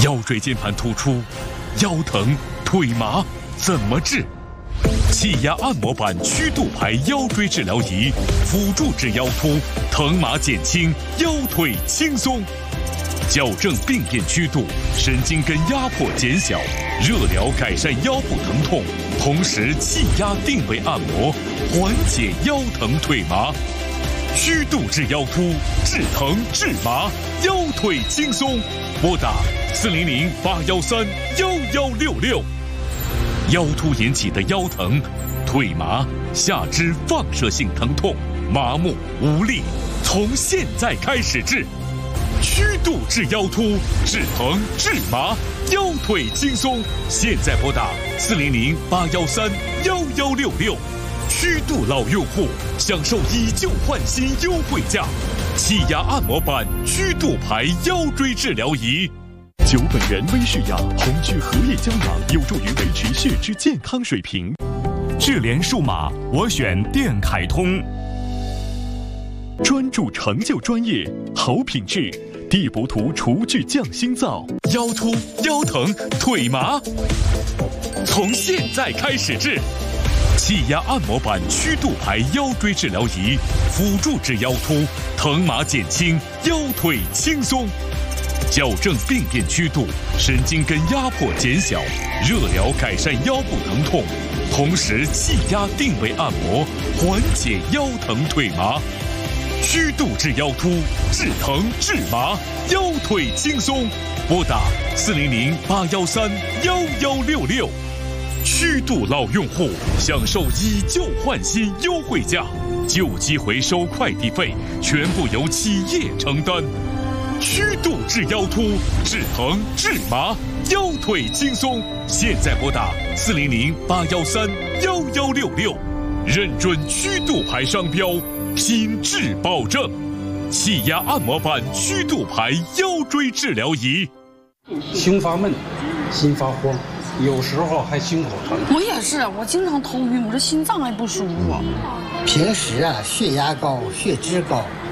腰椎间盘突出、腰疼、腿麻怎么治？气压按摩板曲度排腰椎治疗仪，辅助治腰突，疼麻减轻，腰腿轻松。矫正病变曲度，神经根压迫减小，热疗改善腰部疼痛，同时气压定位按摩，缓解腰疼腿麻。曲度治腰突，治疼治麻，腰腿轻松。拨打400-813-1166。腰突引起的腰疼、腿麻、下肢放射性疼痛、麻木无力，从现在开始治。曲度治腰突，治疼治麻，腰腿轻松。现在拨打400-813-1166。曲度老用户享受以旧换新优惠价，气压按摩板曲度排腰椎治疗仪。 9本源微视氧红聚荷叶胶囊有助于维持血脂健康水平。 智联数码，我选电凯通。 专注成就专业，好品质。地博图除菌降心燥， 腰突、腰疼、腿麻，从现在开始治。气压按摩板曲度排腰椎治疗仪，辅助治腰突，疼麻减轻，腰腿轻松。矫正病变曲度，神经根压迫减小，热疗改善腰部疼痛，同时气压定位按摩，缓解腰疼腿麻。曲度治腰突，治疼治麻，腰腿轻松。拨打400-813-1166。曲度老用户享受以旧换新优惠价，旧机回收快递费全部由企业承担。曲度治腰突，治疼治麻，腰腿轻松。现在拨打400-813-1166。认准曲度牌商标，品质保证。气压按摩板曲度牌腰椎治疗仪。 心发闷，心发慌，有时候还心口疼。 我也是，我经常头晕，我这心脏还不舒服。 平时血压高，血脂高。